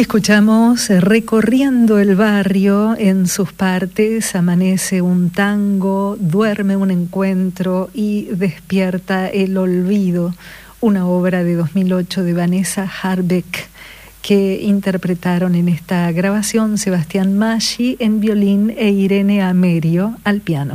Escuchamos Recorriendo el barrio en sus partes, amanece un tango, duerme un encuentro y despierta el olvido, una obra de 2008 de Vanessa Harbeck que interpretaron en esta grabación Sebastián Maggi en violín e Irene Amerio al piano.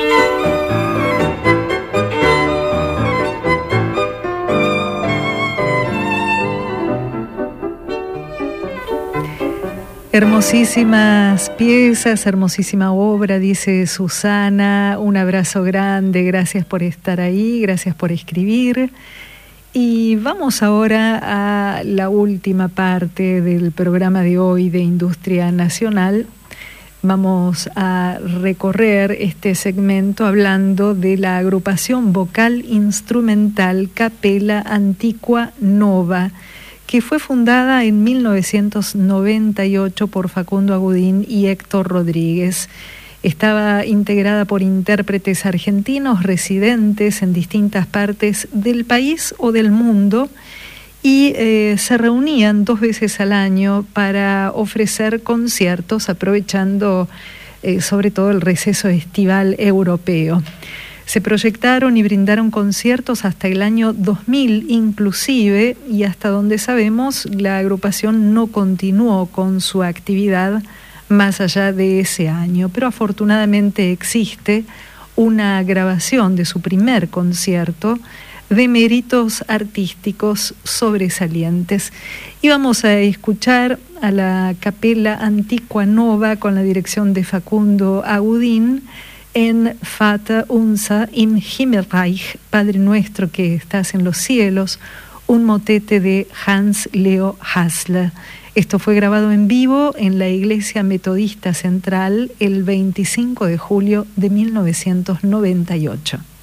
Hermosísimas piezas, hermosísima obra, dice Susana. Un abrazo grande, gracias por estar ahí, gracias por escribir. Y vamos ahora a la última parte del programa de hoy de Industria Nacional. Vamos a recorrer este segmento hablando de la agrupación vocal instrumental Capella Antiqua Nova, que fue fundada en 1998 por Facundo Agudín y Héctor Rodríguez. Estaba integrada por intérpretes argentinos residentes en distintas partes del país o del mundo y se reunían 2 veces al año para ofrecer conciertos, aprovechando sobre todo el receso estival europeo. Se proyectaron y brindaron conciertos hasta el año 2000 inclusive, y hasta donde sabemos la agrupación no continuó con su actividad más allá de ese año, pero afortunadamente existe una grabación de su primer concierto de méritos artísticos sobresalientes. Y vamos a escuchar a la Capella Antiqua Nova con la dirección de Facundo Agudín en Vater unser im Himmelreich, Padre Nuestro que estás en los cielos, un motete de Hans Leo Hasler. Esto fue grabado en vivo en la Iglesia Metodista Central el 25 de julio de 1998.